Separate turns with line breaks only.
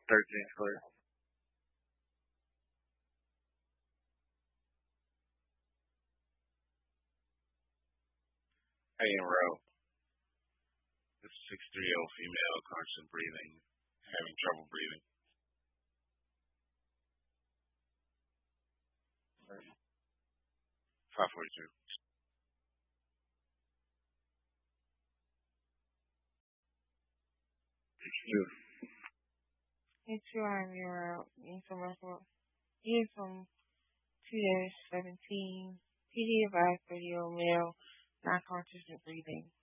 13 clear. Hey, in row. This is 630 female, constant breathing, having trouble breathing. 542. Two.
Hey, two, I'm your Ian from 2-17. PD advised 30-year-old male, non-conscious and breathing.